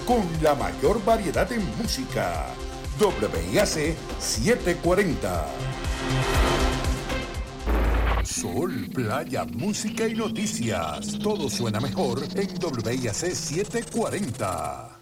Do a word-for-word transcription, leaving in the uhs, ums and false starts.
con la mayor variedad en música. W I A C setecientos cuarenta. Sol, playa, música y noticias. Todo suena mejor en W I A C setecientos cuarenta.